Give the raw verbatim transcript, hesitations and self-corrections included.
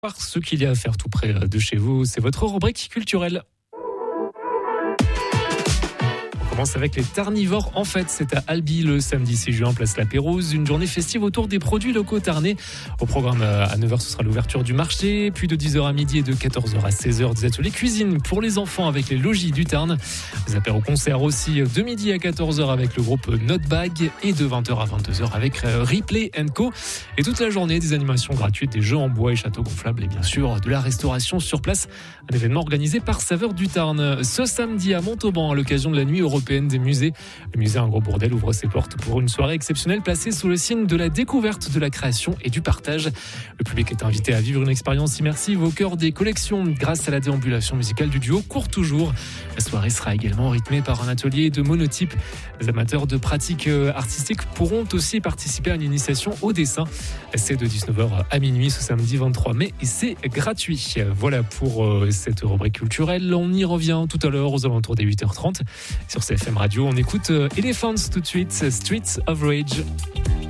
Par ce qu'il y a à faire tout près de chez vous, c'est votre rubrique culturelle. On commence avec les Tarnivores en fête. C'est à Albi le samedi six juin, place La Pérouse. Une journée festive autour des produits locaux tarnais. Au programme à neuf heures, ce sera l'ouverture du marché. Puis de dix heures à midi et de quatorze heures à seize heures, des ateliers cuisine pour les enfants avec les logis du Tarn. Des apéros-concerts aussi de midi à quatorze heures avec le groupe Notebag et de vingt heures à vingt-deux heures avec Replay and Co. Et toute la journée, des animations gratuites, des jeux en bois et châteaux gonflables et bien sûr de la restauration sur place. Un événement organisé par Saveurs du Tarn. Ce samedi à Montauban, à l'occasion de la nuit européenne des musées. Le musée Un Gros Bourdel ouvre ses portes pour une soirée exceptionnelle placée sous le signe de la découverte, de la création et du partage. Le public est invité à vivre une expérience immersive au cœur des collections grâce à la déambulation musicale du duo Court Toujours. La soirée sera également rythmée par un atelier de monotype. Les amateurs de pratiques artistiques pourront aussi participer à une initiation au dessin. C'est de dix-neuf heures à minuit ce samedi vingt-trois mai et c'est gratuit. Voilà pour cette rubrique culturelle. On y revient tout à l'heure aux alentours des huit heures trente. Sur C F M Radio, on écoute Elephants tout de suite, Streets of Rage.